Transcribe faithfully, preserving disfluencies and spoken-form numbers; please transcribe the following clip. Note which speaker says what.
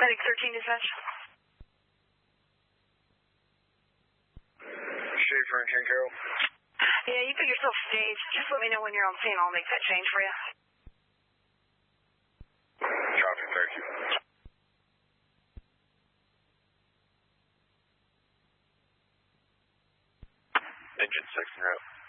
Speaker 1: Medic thirteen dispatch.
Speaker 2: Schaefer and Ken Carroll.
Speaker 1: Yeah, you put yourself staged. Just let me know when you're on scene. I'll make that change for you.
Speaker 2: Copy, thank you.
Speaker 3: Engine six en route.